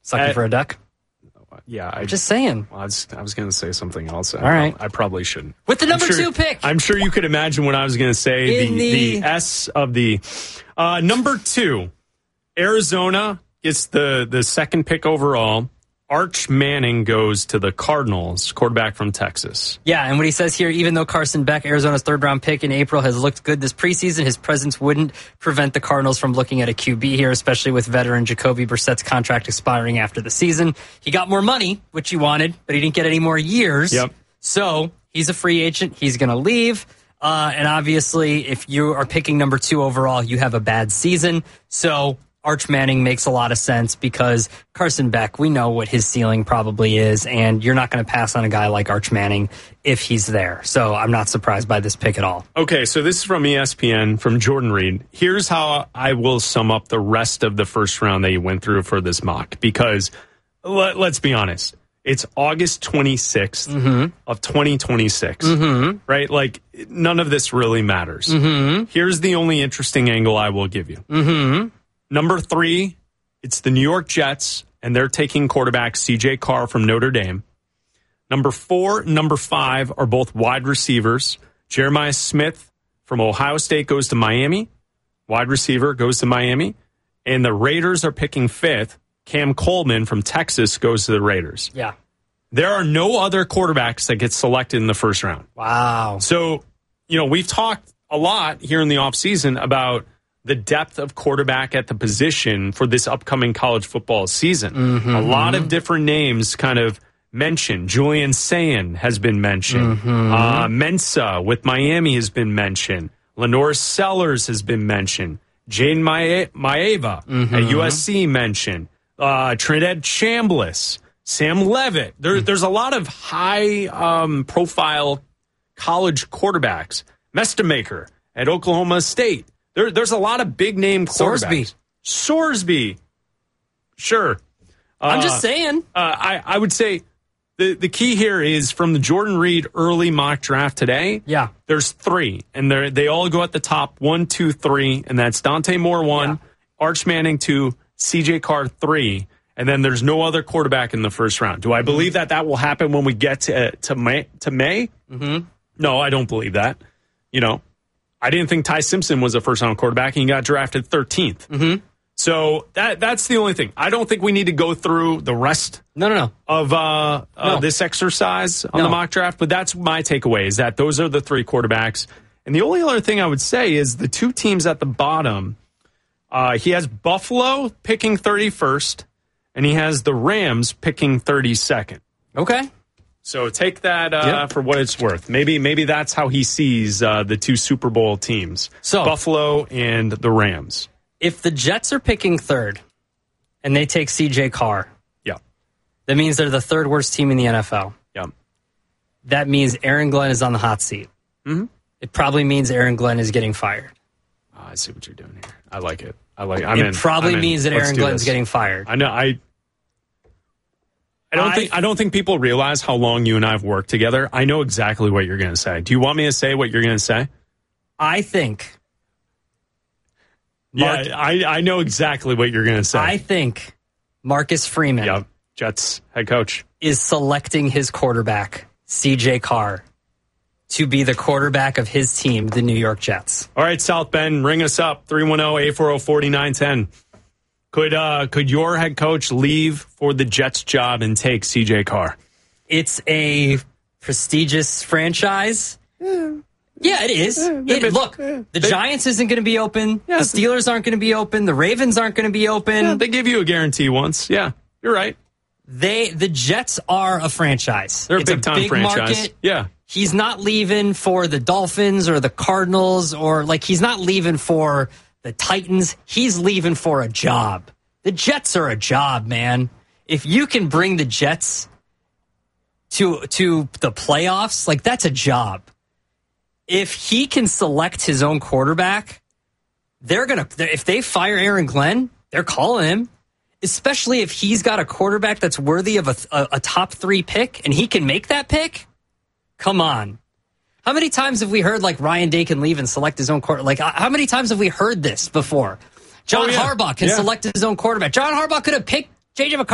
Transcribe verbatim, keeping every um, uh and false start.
Sucking uh, for a duck? Yeah. I, I'm just saying. Well, I was, I was going to say something else. All right. I, I probably shouldn't. With the number sure, two pick. I'm sure you could imagine what I was going to say. The, the... the S of the uh, number two, Arizona gets the, the second pick overall. Arch Manning goes to the Cardinals, quarterback from Texas. Yeah, and what he says here, even though Carson Beck, Arizona's third-round pick in April, has looked good this preseason, his presence wouldn't prevent the Cardinals from looking at a Q B here, especially with veteran Jacoby Brissett's contract expiring after the season. He got more money, which he wanted, but he didn't get any more years. Yep. So he's a free agent. He's going to leave. Uh, and obviously, if you are picking number two overall, you have a bad season. So Arch Manning makes a lot of sense because Carson Beck, we know what his ceiling probably is, and you're not going to pass on a guy like Arch Manning if he's there. So I'm not surprised by this pick at all. Okay, so this is from E S P N, from Jordan Reed. Here's how I will sum up the rest of the first round that you went through for this mock, because let, let's be honest. It's August twenty-sixth mm-hmm. of twenty twenty-six, mm-hmm. right? Like, none of this really matters. Mm-hmm. Here's the only interesting angle I will give you. Mm-hmm. Number three, it's the New York Jets, and they're taking quarterback C J Carr from Notre Dame. Number four and number five are both wide receivers. Jeremiah Smith from Ohio State goes to Miami. Wide receiver goes to Miami. And the Raiders are picking fifth. Cam Coleman from Texas goes to the Raiders. Yeah. There are no other quarterbacks that get selected in the first round. Wow. So, you know, we've talked a lot here in the offseason about the depth of quarterback at the position for this upcoming college football season. Mm-hmm. A lot of different names kind of mentioned. Julian Sayin has been mentioned. Mm-hmm. Uh, Mensa with Miami has been mentioned. Lenore Sellers has been mentioned. Jane Maeva mm-hmm. at U S C mentioned. Uh, Trinidad Chambliss, Sam Levitt. There, there's a lot of high um, profile college quarterbacks. Mestamaker at Oklahoma State. There, there's a lot of big name quarterbacks. Sorsby. Sorsby. Sure. Uh, I'm just saying. Uh, I, I would say the, the key here is from the Jordan Reed early mock draft today. Yeah. There's three, and they they all go at the top one, two, three, and that's Dante Moore one, yeah. Arch Manning two, C J Carr three, and then there's no other quarterback in the first round. Do I believe that that will happen when we get to, to May? To May? Mm-hmm. No, I don't believe that. You know, I didn't think Ty Simpson was a first-round quarterback, and he got drafted thirteenth. Mm-hmm. So that that's the only thing. I don't think we need to go through the rest no, no, no. of uh, no. uh, this exercise on no. the mock draft, but that's my takeaway, is that those are the three quarterbacks. And the only other thing I would say is the two teams at the bottom, uh, he has Buffalo picking thirty-first, and he has the Rams picking thirty-second. Okay. So take that uh, yep. for what it's worth. Maybe maybe that's how he sees uh, the two Super Bowl teams, so, Buffalo and the Rams. If the Jets are picking third and they take C J Carr, yeah, that means they're the third worst team in the N F L. Yeah. That means Aaron Glenn is on the hot seat. Mm-hmm. It probably means Aaron Glenn is getting fired. Oh, I see what you're doing here. I like it. I like it. I'm it in. probably I'm means in. that Let's Aaron Glenn's this. getting fired. I know. I I don't I, think I don't think people realize how long you and I have worked together. I know exactly what you're going to say. Do you want me to say what you're going to say? I think. Mark, yeah, I, I know exactly what you're going to say. I think Marcus Freeman, yep, Jets head coach, is selecting his quarterback, C J Carr, to be the quarterback of his team, the New York Jets. All right, South Bend, ring us up, three one zero, eight four zero, four nine one zero. Could uh, could your head coach leave for the Jets job and take C J Carr? It's a prestigious franchise. Yeah, yeah it is. Yeah, it, been, look, yeah, the they, Giants isn't going to be open. Yeah, the Steelers aren't going to be open. The Ravens aren't going to be open. Yeah, they give you a guarantee once. Yeah, you're right. They the Jets are a franchise. They're a it's big a time big franchise. Market. Yeah. He's not leaving for the Dolphins or the Cardinals, or like he's not leaving for the Titans. He's leaving for a job. The Jets are a job, man. If you can bring the Jets to to the playoffs, like that's a job. If he can select his own quarterback, they're gonna. If they fire Aaron Glenn, they're calling him. Especially if he's got a quarterback that's worthy of a, a, a top three pick, and he can make that pick. Come on. How many times have we heard like Ryan Day can leave and select his own quarterback? Like how many times have we heard this before? John oh, yeah. Harbaugh can yeah. select his own quarterback. John Harbaugh could have picked J J McCarthy.